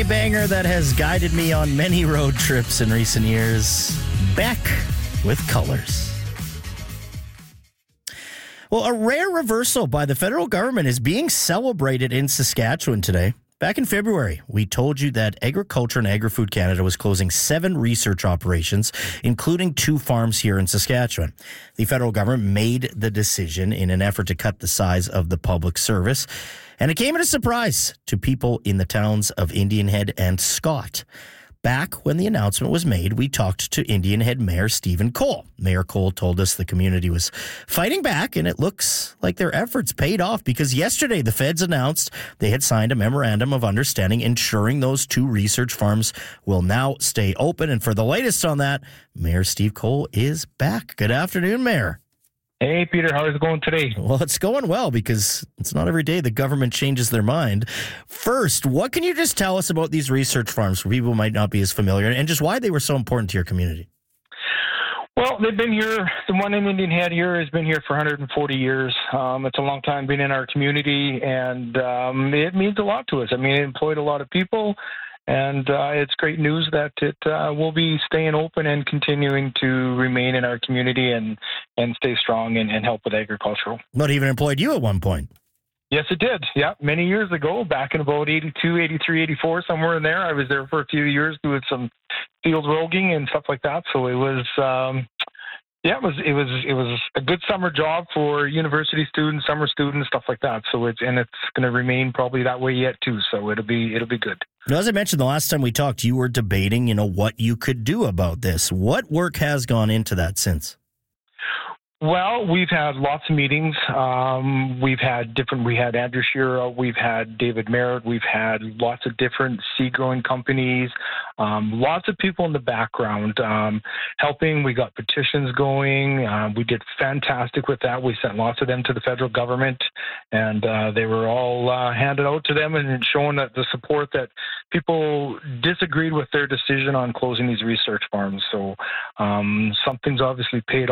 banger that has guided me on many road trips in recent years. Beck with Colors. Well, a rare reversal by the federal government is being celebrated in Saskatchewan today. Back in February, we told you that Agriculture and Agri-Food Canada was closing 7 research operations, including 2 farms here in Saskatchewan. The federal government made the decision in an effort to cut the size of the public service, and it came as a surprise to people in the towns of Indian Head and Scott. Back when the announcement was made, we talked to Indian Head Mayor Stephen Cole. Mayor Cole told us the community was fighting back, and it looks like their efforts paid off because yesterday the feds announced they had signed a memorandum of understanding ensuring those 2 research farms will now stay open. And for the latest on that, Mayor Steve Cole is back. Good afternoon, Mayor. Hey, Peter, how is it going today? Well, it's going well because it's not every day the government changes their mind. First, what can you just tell us about these research farms for people who might not be as familiar and just why they were so important to your community? Well, they've been here. The one in Indian Head here has been here for 140 years. It's a long time being in our community, and it means a lot to us. I mean, it employed a lot of people, and it's great news that it will be staying open and continuing to remain in our community and stay strong and help with agricultural. Not even employed you at one point. Yes, it did. Yeah, many years ago, back in about 82, 83, 84, somewhere in there. I was there for a few years doing some field roguing and stuff like that. So it was, it was a good summer job for university students, summer students, stuff like that. So it's going to remain probably that way yet too. So it'll be good. Now, as I mentioned the last time we talked, you were debating, what you could do about this. What work has gone into that since? Well, we've had lots of meetings. We had Andrew Shira, we've had David Merritt, we've had lots of different seed growing companies, lots of people in the background helping. We got petitions going. We did fantastic with that. We sent lots of them to the federal government, and they were all handed out to them and showing that the support that people disagreed with their decision on closing these research farms. So something's obviously paid